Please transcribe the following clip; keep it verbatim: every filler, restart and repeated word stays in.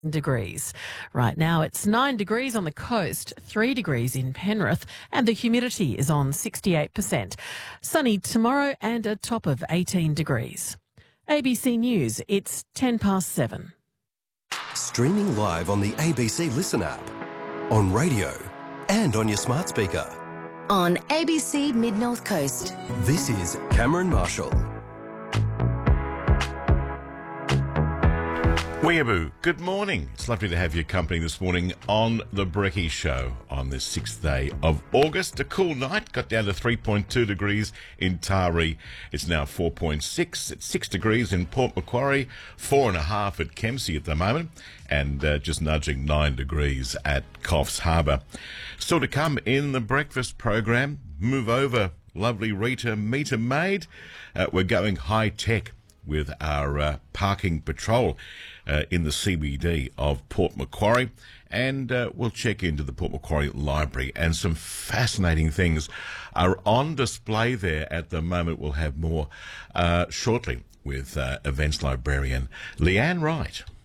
degrees. Right now it's nine degrees on the coast, three degrees in Penrith, and the humidity is on sixty-eight percent. Sunny tomorrow and a top of eighteen degrees. A B C News, it's ten past seven. Streaming live on the A B C Listen app, on radio and on your smart speaker. On A B C Mid-North Coast. This is Cameron Marshall. Weeaboo, good morning. It's lovely to have your company this morning on The Brekkie Show on this sixth day of August. A cool night, got down to three point two degrees in Taree. It's now four point six. It's six degrees in Port Macquarie, four and a half at Kempsey at the moment, and uh, just nudging nine degrees at Coffs Harbour. Still to come in the breakfast program, move over, lovely Rita Meter Maid. Uh, we're going high tech with our uh, parking patrol uh, in the C B D of Port Macquarie, and uh, we'll check into the Port Macquarie Library, and some fascinating things are on display there at the moment. We'll have more uh, shortly with uh, events librarian Leanne Wright.